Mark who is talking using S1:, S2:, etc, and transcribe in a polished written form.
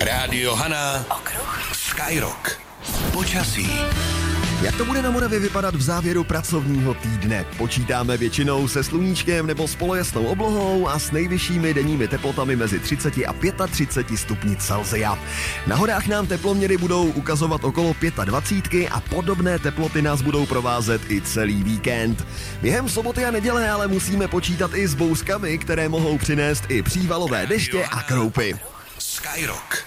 S1: Rádio Hana. Okruh. Skyrock. Počasí.
S2: Jak to bude na Moravě vypadat v závěru pracovního týdne? Počítáme většinou se sluníčkem nebo s polojasnou oblohou a s nejvyššími denními teplotami mezi 30 a 35 stupni Celsia. Na horách nám teploměry budou ukazovat okolo 25 a podobné teploty nás budou provázet i celý víkend. Během soboty a neděle ale musíme počítat i s bouřkami, které mohou přinést i přívalové deště a kroupy.
S1: Skyrock.